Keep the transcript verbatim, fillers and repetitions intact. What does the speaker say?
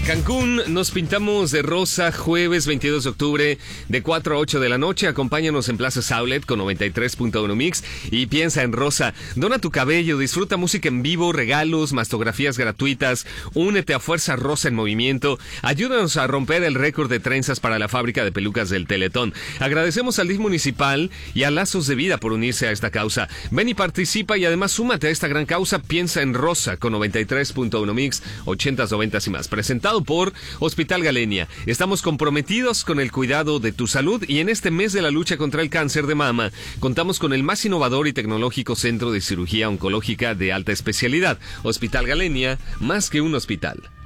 Cancún, nos pintamos de rosa, jueves veintidós de octubre, de cuatro a ocho de la noche. Acompáñanos en Plaza Saulet con noventa y tres punto uno Mix y piensa en rosa. Dona tu cabello, disfruta música en vivo, regalos, mastografías gratuitas. Únete a Fuerza Rosa en Movimiento. Ayúdanos a romper el récord de trenzas para la fábrica de pelucas del Teletón. Agradecemos al D I F municipal y a Lazos de Vida por unirse a esta causa. Ven y participa y además súmate a esta gran causa. Piensa en rosa con noventa y tres punto uno Mix, ochentas, noventas y más. Presentado por Hospital Galenia. Estamos comprometidos con el cuidado de tu salud y en este mes de la lucha contra el cáncer de mama contamos con el más innovador y tecnológico centro de cirugía oncológica de alta especialidad. Hospital Galenia, más que un hospital.